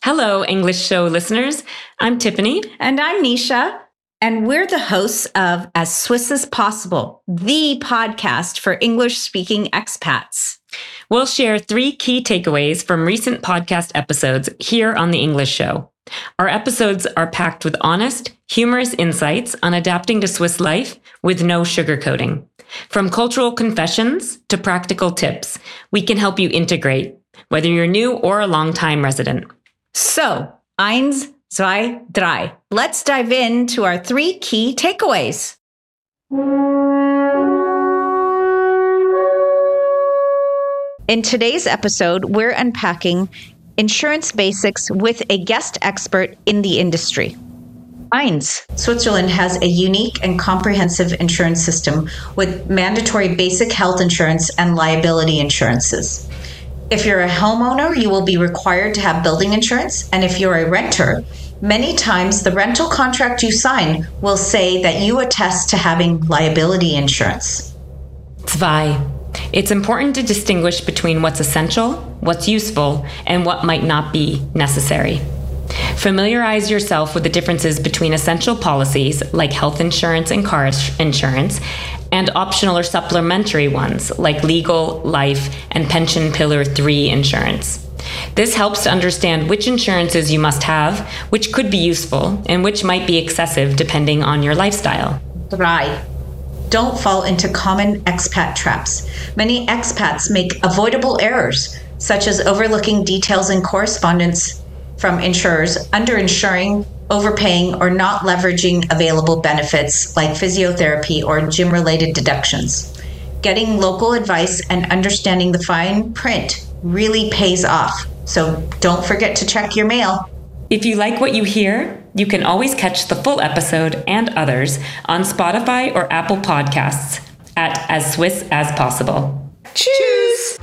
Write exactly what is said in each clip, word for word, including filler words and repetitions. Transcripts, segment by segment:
Hello, English Show listeners. I'm Tiffany. And I'm Nisha. And we're the hosts of As Swiss as Possible, the podcast for English-speaking expats. We'll share three key takeaways from recent podcast episodes here on The English Show. Our episodes are packed with honest, humorous insights on adapting to Swiss life with no sugarcoating. From cultural confessions to practical tips, we can help you integrate, whether you're new or a long-time resident. So, eins, zwei, drei. Let's dive into our three key takeaways. In today's episode, we're unpacking insurance basics with a guest expert in the industry. Eins. Switzerland has a unique and comprehensive insurance system with mandatory basic health insurance and liability insurances. If you're a homeowner, you will be required to have building insurance, and if you're a renter, many times the rental contract you sign will say that you attest to having liability insurance. Zwei. It's important to distinguish between what's essential, what's useful, and what might not be necessary. Familiarize yourself with the differences between essential policies like health insurance and car insurance and optional or supplementary ones like legal, life, and pension pillar three insurance. This helps to understand which insurances you must have, which could be useful, and which might be excessive depending on your lifestyle. Drei. Don't fall into common expat traps. Many expats make avoidable errors, such as overlooking details in correspondence from insurers, underinsuring, overpaying, or not leveraging available benefits like physiotherapy or gym-related deductions. Getting local advice and understanding the fine print really pays off, so don't forget to check your mail. If you like what you hear, you can always catch the full episode and others on Spotify or Apple Podcasts at As Swiss as Possible. Choose!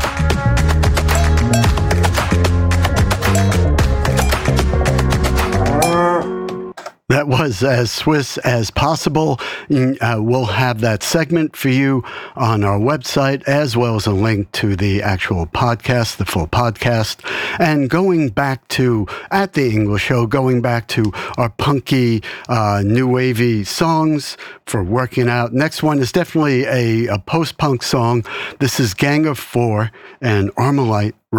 That was As Swiss as Possible. Uh, we'll have that segment for you on our website, as well as a link to the actual podcast, the full podcast. And going back to, at the English Show, going back to our punky, uh, new wavy songs for working out. Next one is definitely a, a post-punk song. This is Gang of Four and Armalite